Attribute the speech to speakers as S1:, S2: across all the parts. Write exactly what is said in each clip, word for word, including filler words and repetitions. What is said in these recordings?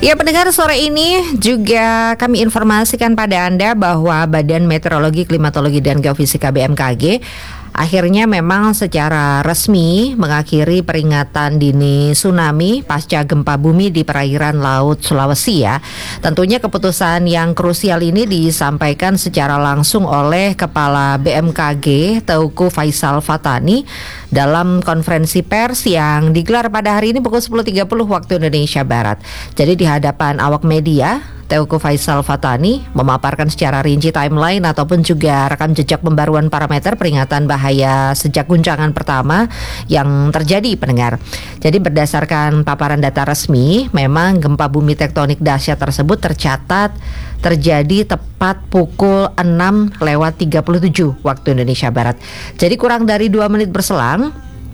S1: Ya pendengar, sore ini juga kami informasikan pada Anda bahwa Badan Meteorologi, Klimatologi dan Geofisika B M K G akhirnya memang secara resmi mengakhiri peringatan dini tsunami pasca gempa bumi di perairan Laut Sulawesi ya. Tentunya keputusan yang krusial ini disampaikan secara langsung oleh Kepala B M K G Teuku Faisal Fatani dalam konferensi pers yang digelar pada hari ini pukul sepuluh tiga puluh waktu Indonesia Barat. Jadi di hadapan awak media, Teuku Faisal Fatani memaparkan secara rinci timeline ataupun juga rekam jejak pembaruan parameter peringatan bahaya sejak guncangan pertama yang terjadi, pendengar. Jadi berdasarkan paparan data resmi, memang gempa bumi tektonik dahsyat tersebut tercatat terjadi tepat pukul enam lewat tiga puluh tujuh waktu Indonesia Barat. Jadi kurang dari dua menit berselang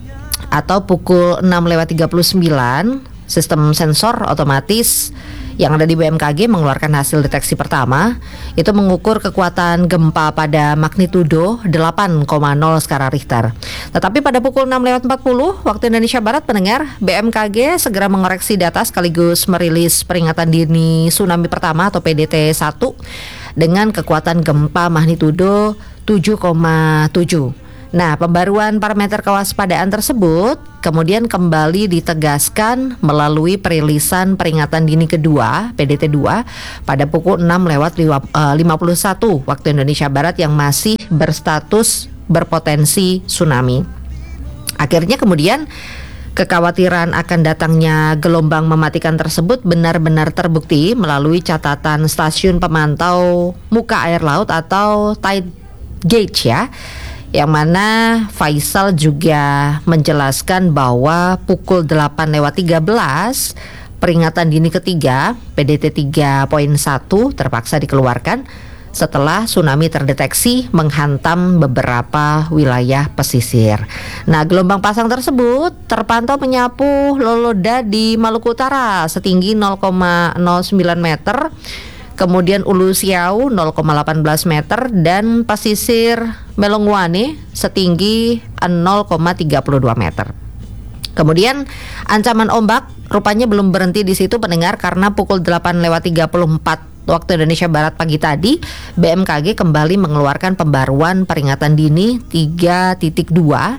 S1: atau pukul enam lewat tiga puluh sembilan, sistem sensor otomatis yang ada di B M K G mengeluarkan hasil deteksi pertama, itu mengukur kekuatan gempa pada magnitudo delapan koma nol skala Richter. Tetapi pada pukul enam lewat empat puluh waktu Indonesia Barat, pendengar, B M K G segera mengoreksi data sekaligus merilis peringatan dini tsunami pertama atau P D T satu dengan kekuatan gempa magnitudo tujuh koma tujuh. Nah, pembaruan parameter kewaspadaan tersebut kemudian kembali ditegaskan melalui perilisan peringatan dini kedua P D T dua pada pukul enam lewat lima puluh satu waktu Indonesia Barat yang masih berstatus berpotensi tsunami. Akhirnya kemudian kekhawatiran akan datangnya gelombang mematikan tersebut benar-benar terbukti melalui catatan stasiun pemantau muka air laut atau tide gauge ya. Yang mana Faisal juga menjelaskan bahwa pukul delapan lewat tiga belas peringatan dini ketiga P D T tiga koma satu terpaksa dikeluarkan setelah tsunami terdeteksi menghantam beberapa wilayah pesisir. Nah, gelombang pasang tersebut terpantau menyapu Loloda di Maluku Utara setinggi nol koma nol sembilan meter, kemudian Ulu Siau nol koma satu delapan meter dan pesisir Melongwane setinggi nol koma tiga dua meter. Kemudian ancaman ombak rupanya belum berhenti di situ, pendengar, karena pukul delapan lewat tiga puluh empat waktu Indonesia Barat pagi tadi B M K G kembali mengeluarkan pembaruan peringatan dini tiga titik dua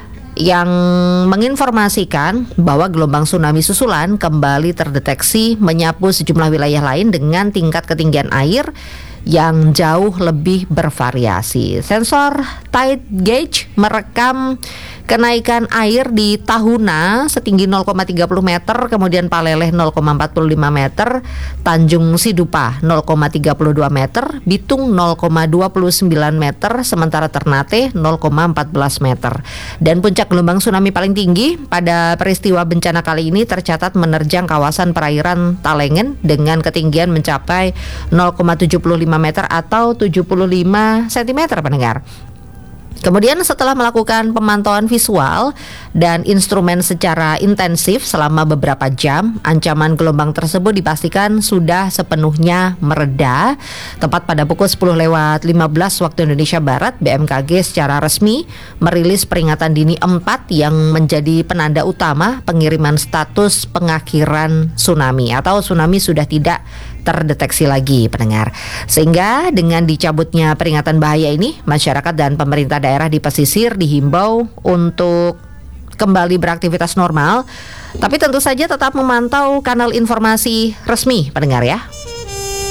S1: yang menginformasikan bahwa gelombang tsunami susulan kembali terdeteksi menyapu sejumlah wilayah lain dengan tingkat ketinggian air yang jauh lebih bervariasi. Sensor tide gauge merekam kenaikan air di Tahuna setinggi nol koma tiga puluh meter, kemudian Paleleh nol koma empat lima meter, Tanjung Sidupa nol koma tiga dua meter, Bitung nol koma dua sembilan meter, sementara Ternate nol koma empat belas meter. Dan puncak gelombang tsunami paling tinggi pada peristiwa bencana kali ini tercatat menerjang kawasan perairan Talengen dengan ketinggian mencapai nol koma tujuh lima meter atau tujuh puluh lima sentimeter, pendengar. Kemudian setelah melakukan pemantauan visual dan instrumen secara intensif selama beberapa jam, ancaman gelombang tersebut dipastikan sudah sepenuhnya mereda. Tepat pada pukul sepuluh lewat lima belas waktu Indonesia Barat, B M K G secara resmi merilis peringatan dini empat yang menjadi penanda utama pengiriman status pengakhiran tsunami atau tsunami sudah tidak terdeteksi lagi, pendengar. Sehingga dengan dicabutnya peringatan bahaya ini, masyarakat dan pemerintah daerah di pesisir dihimbau untuk kembali beraktivitas normal, tapi tentu saja tetap memantau kanal informasi resmi, pendengar ya.